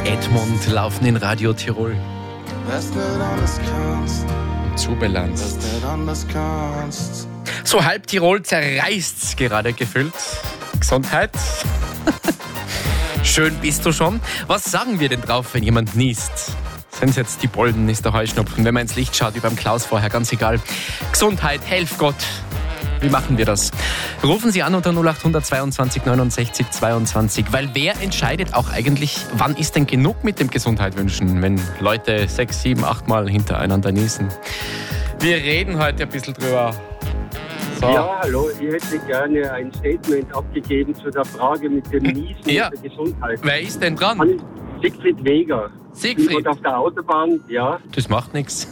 Edmund laufen in Radio Tirol. Zu Bilanz. So halb Tirol zerreißt's gerade gefühlt. Gesundheit. Schön bist du schon. Was sagen wir denn drauf, wenn jemand niest? Sind's jetzt die Bolden, ist der Heuschnupfen? Wenn man ins Licht schaut, wie beim Klaus vorher, ganz egal. Gesundheit, helf Gott. Wie machen wir das? Rufen Sie an unter 0800 22 69 22, weil wer entscheidet auch eigentlich, wann ist denn genug mit dem Gesundheit wünschen, wenn Leute 6, 7, 8 Mal hintereinander niesen? Wir reden heute ein bisschen drüber. So. Ja, hallo, ich hätte gerne ein Statement abgegeben zu der Frage mit dem Niesen und der Gesundheit. Wer ist denn dran? Siegfried Weger. Siegfried? Und auf der Autobahn, ja. Das macht nichts.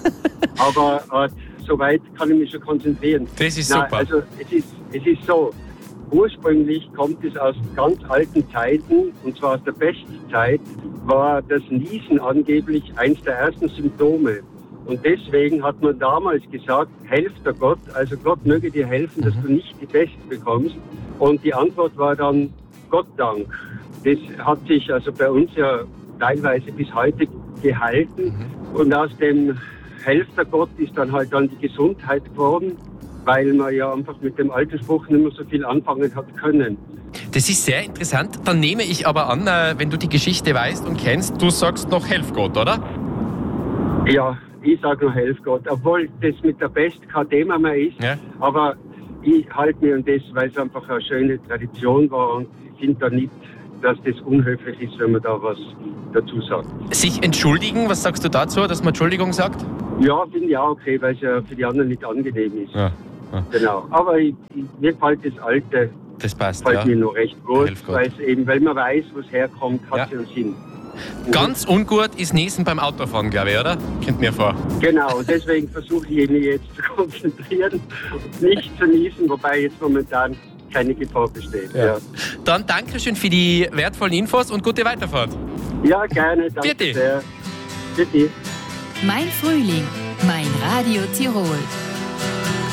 Aber soweit kann ich mich schon konzentrieren. Das ist super. Also es ist so, ursprünglich kommt es aus ganz alten Zeiten, und zwar aus der Bestzeit, war das Niesen angeblich eins der ersten Symptome. Und deswegen hat man damals gesagt, helft der Gott, also Gott möge dir helfen, dass du nicht die Pest bekommst. Und die Antwort war dann Gott Dank. Das hat sich also bei uns ja teilweise bis heute gehalten. Und aus dem helft der Gott ist dann halt dann die Gesundheit geworden, weil man ja einfach mit dem alten Spruch nicht mehr so viel anfangen hat können. Das ist sehr interessant. Dann nehme ich aber an, wenn du die Geschichte weißt und kennst, du sagst noch helf Gott, oder? Ja, ich sage noch helf Gott, obwohl das mit der Pest kein Thema mehr ist. Ja. Aber ich halte mir an das, weil es einfach eine schöne Tradition war und ich finde da nicht, dass das unhöflich ist, wenn man da was dazu sagt. Sich entschuldigen, was sagst du dazu, dass man Entschuldigung sagt? Ja, finde ich auch okay, weil es ja für die anderen nicht angenehm ist. Ja. Genau. Aber mir gefällt das Alte. Das passt, gefällt mir noch recht gut, weil man weiß, wo es herkommt, hat es ja einen Sinn. Ganz ungut ist Niesen beim Autofahren, glaube ich, oder? Kommt mir vor. Genau, deswegen versuche ich mich jetzt zu konzentrieren und nicht zu niesen, wobei jetzt momentan keine Gefahr besteht. Ja. Dann Dankeschön für die wertvollen Infos und gute Weiterfahrt. Ja, gerne. Danke sehr. Bitte. Mein Frühling, mein Radio Tirol.